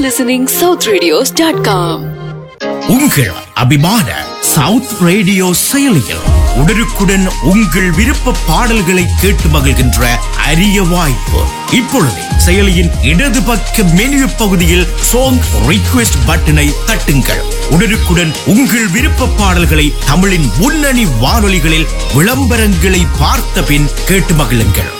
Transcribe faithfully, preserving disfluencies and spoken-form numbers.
listening south radios dot com. உங்கள் அபிமான south radio செயலியில் உடனுக்குடன் உங்கள் விருப்ப பாடல்களை கேட்டு மகிழ்கின்ற அரிய வாய்ப்பு. இப்பொழுது செயலியின் இடது பக்க மெனு பகுதியில் சாங் ரிக்வெஸ்ட் பட்டனை தட்டுங்கள். உடனுக்குடன் உங்கள் விருப்ப பாடல்களை தமிழின் முன்னணி வானொலிகளில் விளம்பரங்களை பார்த்த பின் கேட்டு மகிழுங்கள்.